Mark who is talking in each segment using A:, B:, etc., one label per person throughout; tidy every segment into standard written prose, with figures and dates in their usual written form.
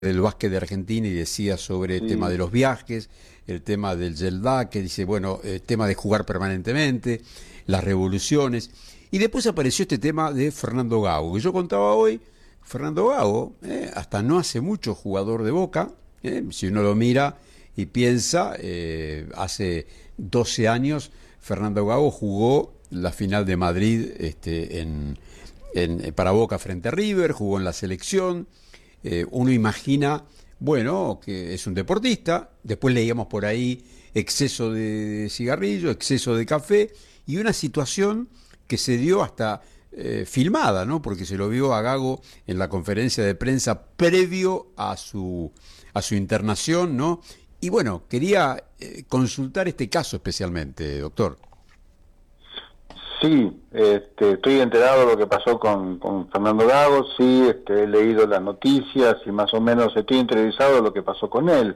A: del básquet de Argentina y decía sobre el tema de
B: Sí,
A: los viajes, el tema del jet lag, que dice, bueno, el tema de jugar permanentemente, las revoluciones. Y después apareció este tema de Fernando Gago, que yo contaba hoy. Fernando Gago, hasta no hace mucho jugador de Boca, si uno lo mira y piensa, hace 12 años Fernando Gago jugó la final de Madrid para Boca frente a River, jugó en la selección. Uno imagina, bueno, que es un deportista, después leíamos por ahí exceso de cigarrillo, exceso de café y una situación que se dio hasta filmada, ¿no? Porque se lo vio a Gago en la conferencia de prensa previo a su internación, ¿no? Y bueno, quería consultar este caso especialmente, doctor.
B: sí, estoy enterado de lo que pasó con Fernando Gago, sí, he leído las noticias y más o menos estoy interesado en lo que pasó con él.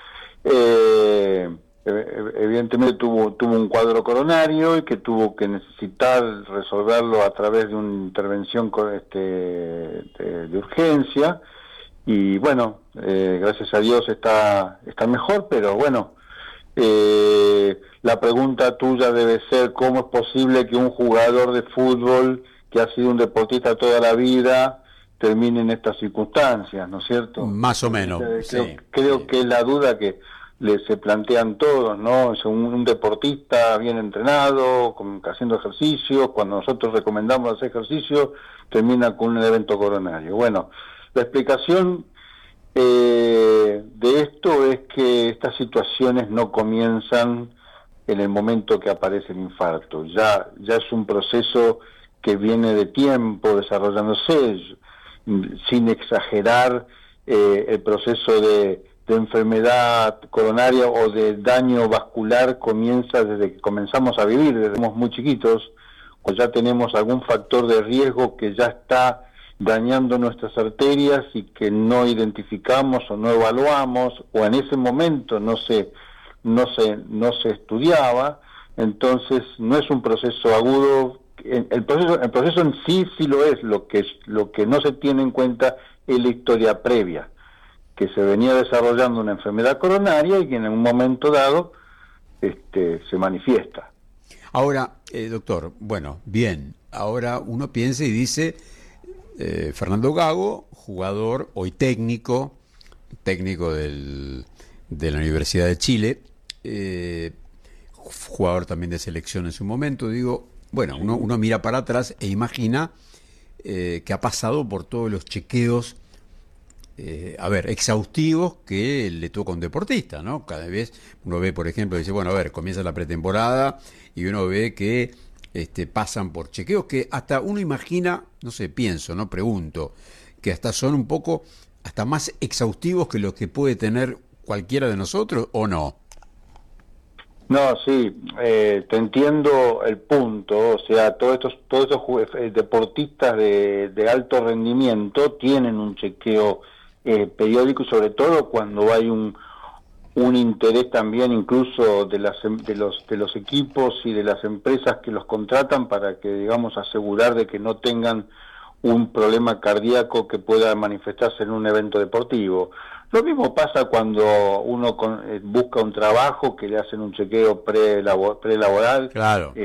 B: Evidentemente tuvo un cuadro coronario y que tuvo que necesitar resolverlo a través de una intervención de urgencia y bueno, gracias a Dios está mejor, pero bueno, la pregunta tuya debe ser cómo es posible que un jugador de fútbol que ha sido un deportista toda la vida termine en estas circunstancias, ¿no es cierto?
A: Más o menos, sí,
B: Creo
A: sí.
B: que es la duda que se plantean todos, ¿no? Es un deportista bien entrenado, haciendo ejercicio, cuando nosotros recomendamos hacer ejercicio, termina con un evento coronario. Bueno, la explicación de esto es que estas situaciones no comienzan en el momento que aparece el infarto, ya es un proceso que viene de tiempo desarrollándose, sin exagerar el proceso de enfermedad coronaria o de daño vascular comienza desde que comenzamos a vivir, desde que somos muy chiquitos, o ya tenemos algún factor de riesgo que ya está dañando nuestras arterias y que no identificamos o no evaluamos o en ese momento no se estudiaba. Entonces no es un proceso agudo. El proceso en sí sí lo es. Lo que no se tiene en cuenta es la historia previa, que se venía desarrollando una enfermedad coronaria y que en un momento dado se manifiesta.
A: Ahora, doctor, bueno, bien, ahora uno piensa y dice, Fernando Gago, jugador, hoy técnico de la Universidad de Chile, jugador también de selección en su momento, digo, bueno,
B: Sí.
A: uno mira para atrás e imagina que ha pasado por todos los chequeos, a ver, exhaustivos que le toca a un deportista, ¿no? Cada vez uno ve, por ejemplo, dice, bueno, a ver, comienza la pretemporada y uno ve que pasan por chequeos que hasta uno imagina, no sé, pienso, no pregunto, que hasta son un poco, hasta más exhaustivos que los que puede tener cualquiera de nosotros, ¿o no?
B: No, sí, te entiendo el punto, o sea, todos estos deportistas de alto rendimiento tienen un chequeo periódico y sobre todo cuando hay un interés también incluso de los equipos y de las empresas que los contratan para que, digamos, asegurar de que no tengan un problema cardíaco que pueda manifestarse en un evento deportivo. Lo mismo pasa cuando uno busca un trabajo que le hacen un chequeo prelaboral,
A: Claro.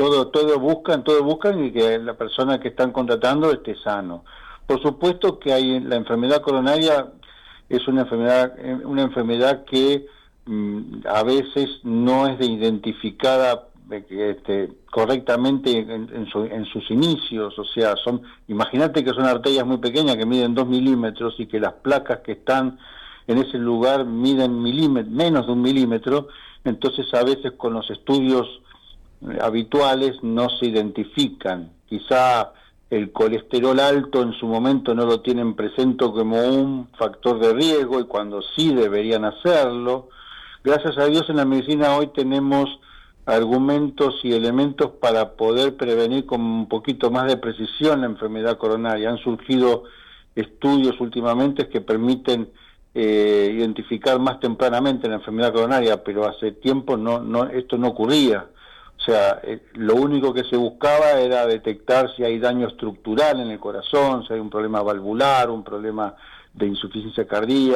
B: todo buscan y que la persona que están contratando esté sano. Por supuesto que hay la enfermedad coronaria es una enfermedad que a veces no es de identificada correctamente en sus inicios, o sea, imagínate que son arterias muy pequeñas que miden 2 milímetros y que las placas que están en ese lugar miden menos de 1 milímetro, entonces a veces con los estudios habituales no se identifican. Quizá el colesterol alto en su momento no lo tienen presente como un factor de riesgo y cuando sí deberían hacerlo. Gracias a Dios en la medicina hoy tenemos argumentos y elementos para poder prevenir con un poquito más de precisión la enfermedad coronaria. Han surgido estudios últimamente que permiten identificar más tempranamente la enfermedad coronaria, pero hace tiempo esto no ocurría. O sea, lo único que se buscaba era detectar si hay daño estructural en el corazón, si hay un problema valvular, un problema de insuficiencia cardíaca.